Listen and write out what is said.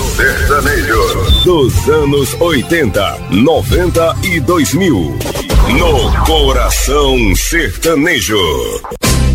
sertanejo dos anos 80, 90 e 2000. No Coração Sertanejo.